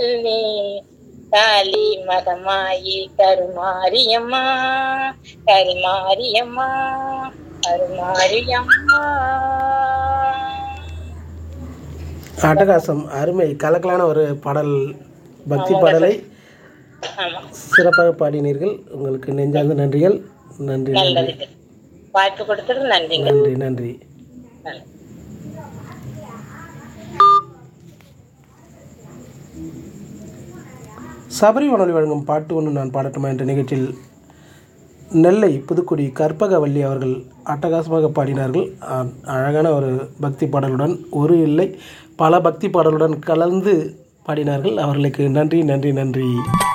நீ காளி மகமாயி கருமாரியம்மா கருமாரியம்மா கருமாரியம்மா. அட்டகாசம், அருமை, கலக்கலான ஒரு பாடல், பக்தி பாடலை ஆமா, சிறப்பாக பாடினீர்கள். உங்களுக்கு நெஞ்சார்ந்த நன்றிகள். நன்றி நன்றி நல்லது. வாய்ப்பு கொடுத்தது நன்றிங்க. நன்றி நன்றி. நன்றி. சபரி வானொலி வழங்கும் பாட்டு ஒன்று நான் பாடட்டுமா என்ற நிகழ்ச்சியில் நெல்லை புதுக்குடி கற்பகவல்லி அவர்கள் அட்டகாசமாக பாடினார்கள். அழகான ஒரு பக்தி பாடலுடன், ஒரு இல்லை பல பக்தி பாடலுடன் கலந்து பாடினார்கள். அவர்களுக்கு நன்றி நன்றி நன்றி.